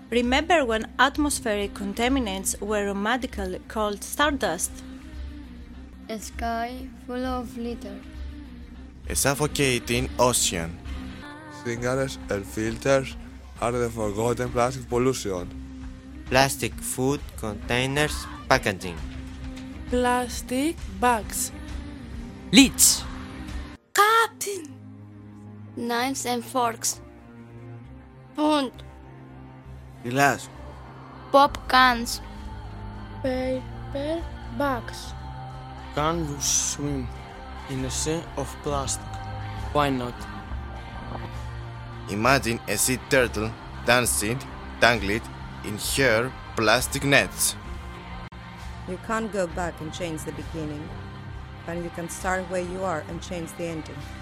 Remember when atmospheric contaminants were romantically called stardust? A sky full of litter. A suffocating ocean. Cigarettes and filters are the forgotten plastic pollution. Plastic food containers packaging. Plastic bags. Leech. Captain! Knives and forks. Spoon. Glass. Pop cans. Paper bags. Can you swim in a sea of plastic? Why not? Imagine a sea turtle dancing, tangled in her plastic nets. You can't go back and change the beginning, but you can start where you are and change the ending.